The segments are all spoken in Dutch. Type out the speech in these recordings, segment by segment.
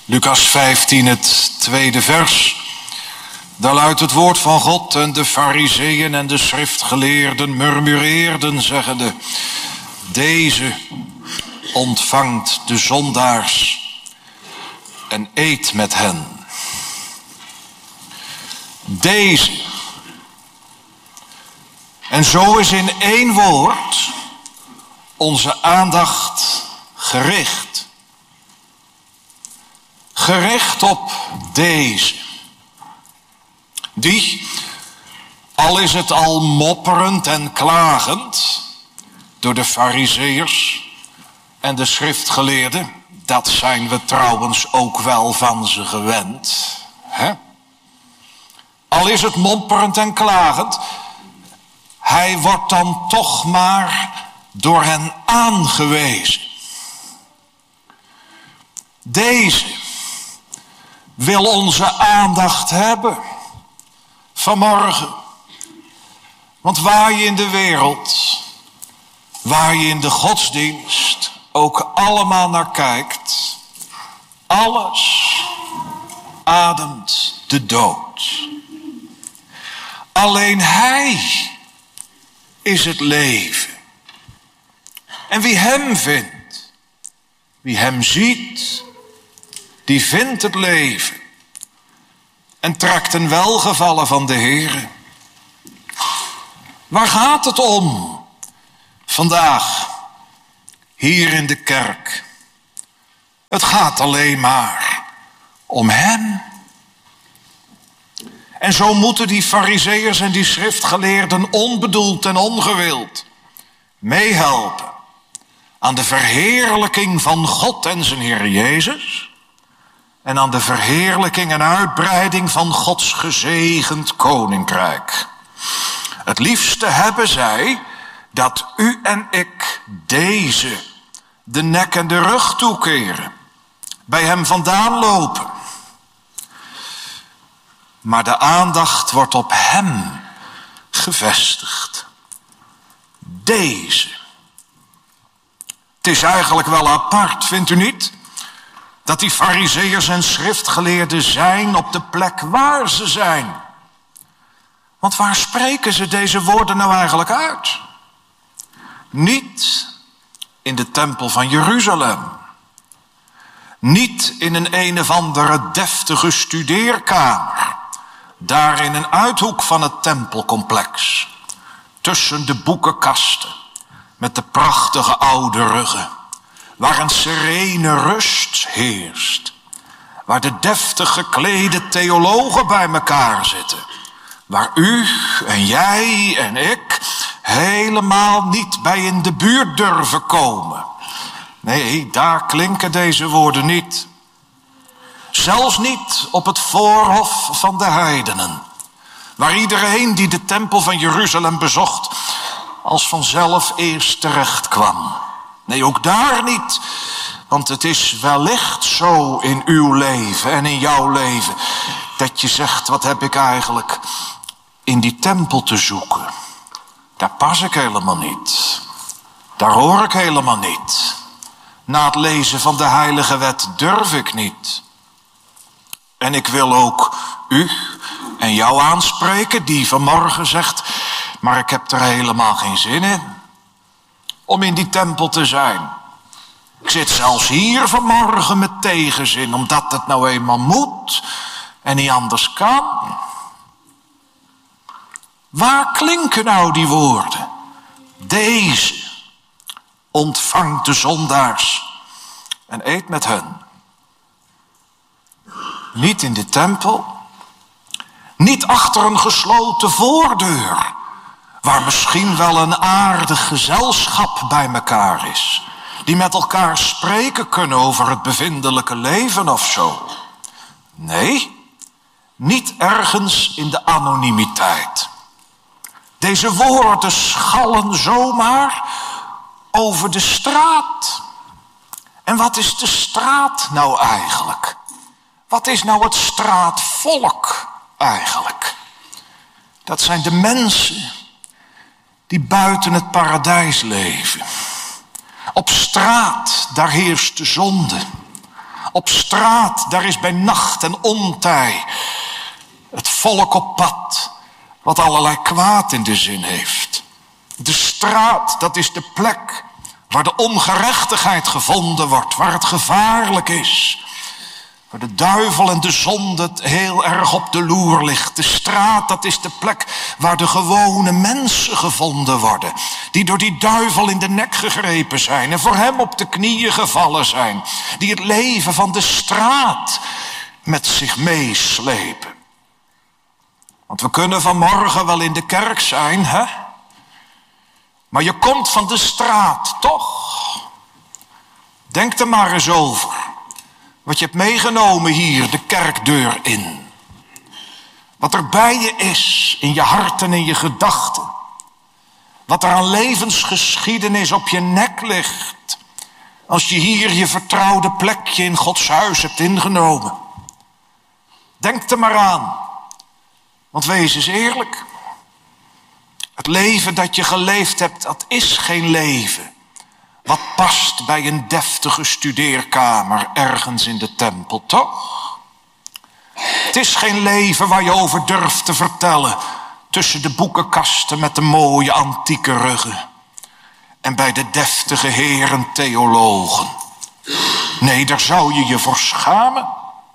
Lucas 15, het tweede vers. Daar luidt het woord van God: en de farizeeën en de schriftgeleerden murmureerden, zeggende: deze ontvangt de zondaars en eet met hen. Deze. En zo is in één woord onze aandacht gericht. Gericht op deze. Die, al is het al mopperend en klagend door de farizeeërs en de schriftgeleerden, dat zijn we trouwens ook wel van ze gewend. Hè? Al is het mopperend en klagend, hij wordt dan toch maar door hen aangewezen. Deze wil onze aandacht hebben vanmorgen. Want waar je in de wereld, waar je in de godsdienst ook allemaal naar kijkt, alles ademt de dood. Alleen hij is het leven. En wie hem vindt, wie hem ziet, die vindt het leven en trakt een welgevallen van de Heere. Waar gaat het om vandaag hier in de kerk? Het gaat alleen maar om hem. En zo moeten die farizeeërs en die schriftgeleerden onbedoeld en ongewild meehelpen aan de verheerlijking van God en zijn Heer Jezus en aan de verheerlijking en uitbreiding van Gods gezegend koninkrijk. Het liefste hebben zij dat u en ik deze de nek en de rug toekeren, bij hem vandaan lopen. Maar de aandacht wordt op hem gevestigd. Deze. Het is eigenlijk wel apart, vindt u niet? Dat die farizeeërs en schriftgeleerden zijn op de plek waar ze zijn. Want waar spreken ze deze woorden nou eigenlijk uit? Niet in de tempel van Jeruzalem. Niet in een of andere deftige studeerkamer. Daar in een uithoek van het tempelcomplex. Tussen de boekenkasten. Met de prachtige oude ruggen. Waar een serene rust heerst. Waar de deftig geklede theologen bij elkaar zitten. Waar u en jij en ik helemaal niet bij in de buurt durven komen. Nee, daar klinken deze woorden niet. Zelfs niet op het voorhof van de heidenen. Waar iedereen die de tempel van Jeruzalem bezocht als vanzelf eerst terecht kwam. Nee, ook daar niet. Want het is wellicht zo in uw leven en in jouw leven dat je zegt: wat heb ik eigenlijk in die tempel te zoeken? Daar pas ik helemaal niet. Daar hoor ik helemaal niet. Na het lezen van de heilige wet durf ik niet. En ik wil ook u en jou aanspreken die vanmorgen zegt: maar ik heb er helemaal geen zin in om in die tempel te zijn. Ik zit zelfs hier vanmorgen met tegenzin, omdat het nou eenmaal moet en niet anders kan. Waar klinken nou die woorden? Deze ontvangt de zondaars en eet met hen. Niet in de tempel, niet achter een gesloten voordeur, waar misschien wel een aardig gezelschap bij elkaar is, die met elkaar spreken kunnen over het bevindelijke leven of zo. Nee, niet ergens in de anonimiteit. Deze woorden schallen zomaar over de straat. En wat is de straat nou eigenlijk? Wat is nou het straatvolk eigenlijk? Dat zijn de mensen die buiten het paradijs leven. Op straat, daar heerst de zonde. Op straat, daar is bij nacht en ontij het volk op pad, wat allerlei kwaad in de zin heeft. De straat, dat is de plek waar de ongerechtigheid gevonden wordt, waar het gevaarlijk is. Waar de duivel en de zonde heel erg op de loer ligt. De straat, dat is de plek waar de gewone mensen gevonden worden. Die door die duivel in de nek gegrepen zijn en voor hem op de knieën gevallen zijn. Die het leven van de straat met zich meeslepen. Want we kunnen vanmorgen wel in de kerk zijn, hè? Maar je komt van de straat, toch? Denk er maar eens over. Wat je hebt meegenomen hier, de kerkdeur in. Wat er bij je is, in je hart en in je gedachten. Wat er aan levensgeschiedenis op je nek ligt. Als je hier je vertrouwde plekje in Gods huis hebt ingenomen. Denk er maar aan. Want wees eens eerlijk. Het leven dat je geleefd hebt, dat is geen leven wat past bij een deftige studeerkamer ergens in de tempel, toch? Het is geen leven waar je over durft te vertellen tussen de boekenkasten met de mooie antieke ruggen en bij de deftige heren theologen. Nee, daar zou je je voor schamen.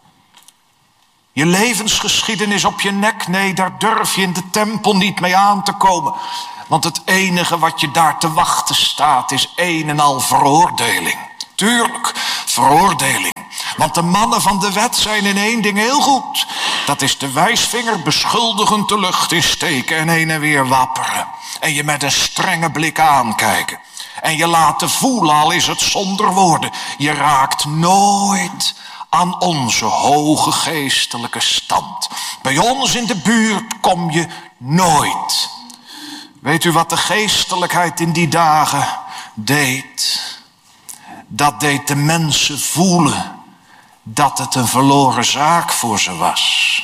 Je levensgeschiedenis op je nek, nee, daar durf je in de tempel niet mee aan te komen. Want het enige wat je daar te wachten staat is een en al veroordeling. Tuurlijk, veroordeling. Want de mannen van de wet zijn in één ding heel goed. Dat is de wijsvinger beschuldigend de lucht in steken en heen en weer wapperen. En je met een strenge blik aankijken. En je laten voelen, al is het zonder woorden. Je raakt nooit aan onze hoge geestelijke stand. Bij ons in de buurt kom je nooit. Weet u wat de geestelijkheid in die dagen deed? Dat deed de mensen voelen dat het een verloren zaak voor ze was.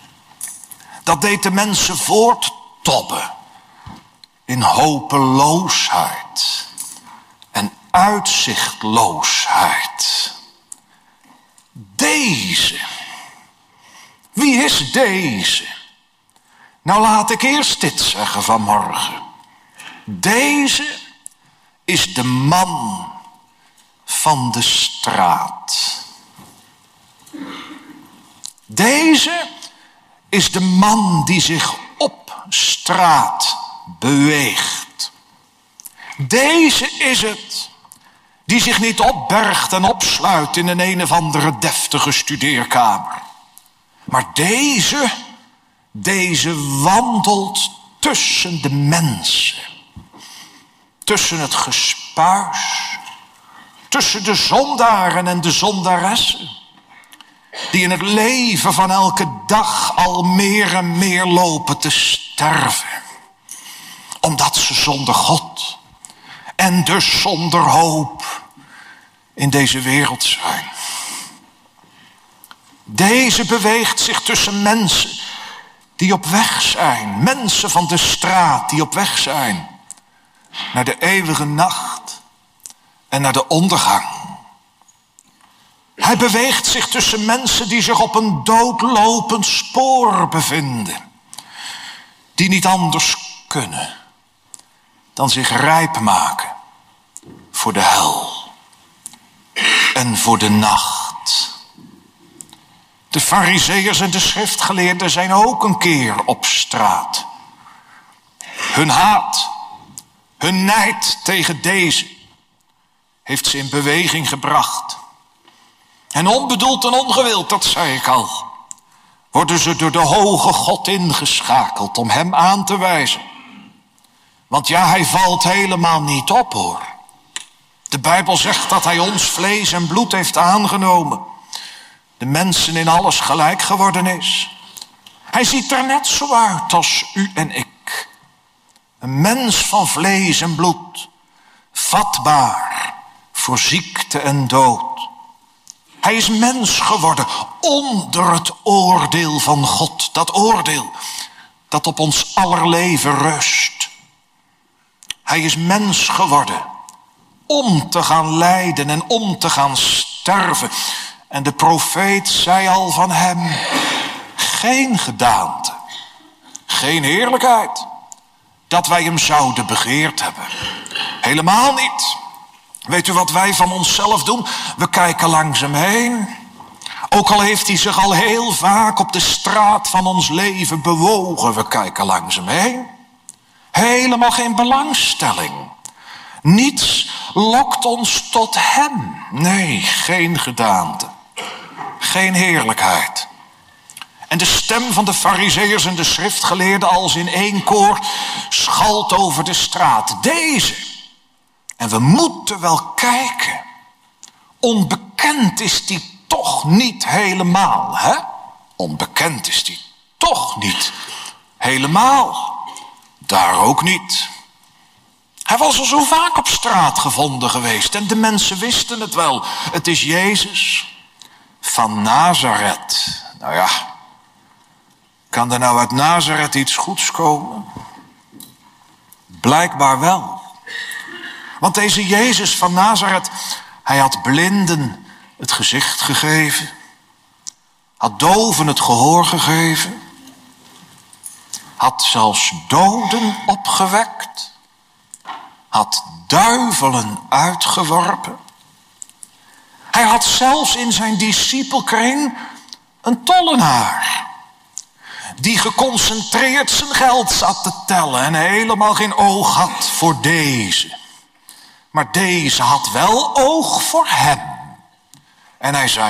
Dat deed de mensen voorttobben in hopeloosheid en uitzichtloosheid. Deze. Wie is deze? Nou, laat ik eerst dit zeggen vanmorgen. Deze is de man van de straat. Deze is de man die zich op straat beweegt. Deze is het die zich niet opbergt en opsluit in een of andere deftige studeerkamer. Maar deze wandelt tussen de mensen. Tussen het gespuis. Tussen de zondaren en de zondaressen. Die in het leven van elke dag al meer en meer lopen te sterven. Omdat ze zonder God en dus zonder hoop in deze wereld zijn. Deze beweegt zich tussen mensen die op weg zijn. Mensen van de straat die op weg zijn naar de eeuwige nacht en naar de ondergang. Hij beweegt zich tussen mensen die zich op een doodlopend spoor bevinden. Die niet anders kunnen dan zich rijp maken voor de hel en voor de nacht. De farizeeërs en de schriftgeleerden zijn ook een keer op straat. Hun haat, hun nijd tegen deze heeft ze in beweging gebracht. En onbedoeld en ongewild, dat zei ik al, worden ze door de hoge God ingeschakeld om hem aan te wijzen. Want ja, hij valt helemaal niet op, hoor. De Bijbel zegt dat hij ons vlees en bloed heeft aangenomen. De mensen in alles gelijk geworden is. Hij ziet er net zo uit als u en ik. Een mens van vlees en bloed. Vatbaar voor ziekte en dood. Hij is mens geworden onder het oordeel van God. Dat oordeel dat op ons aller leven rust. Hij is mens geworden om te gaan lijden en om te gaan sterven. En de profeet zei al van hem, geen gedaante, geen heerlijkheid, dat wij hem zouden begeerd hebben. Helemaal niet. Weet u wat wij van onszelf doen? We kijken langs hem heen. Ook al heeft hij zich al heel vaak op de straat van ons leven bewogen, we kijken langs hem heen. Helemaal geen belangstelling. Niets lokt ons tot hem. Nee, geen gedaante. Geen heerlijkheid. En de stem van de farizeeërs en de schriftgeleerden als in één koor schalt over de straat. Deze. En we moeten wel kijken. Onbekend is die toch niet helemaal, hè? Onbekend is die toch niet helemaal. Daar ook niet. Hij was al zo vaak op straat gevonden geweest en de mensen wisten het wel. Het is Jezus van Nazareth. Nou ja, kan er nou uit Nazareth iets goeds komen? Blijkbaar wel. Want deze Jezus van Nazareth, hij had blinden het gezicht gegeven. Had doven het gehoor gegeven. Had zelfs doden opgewekt. Had duivelen uitgeworpen. Hij had zelfs in zijn discipelkring een tollenaar. Die geconcentreerd zijn geld zat te tellen en helemaal geen oog had voor deze. Maar deze had wel oog voor hem. En hij zei,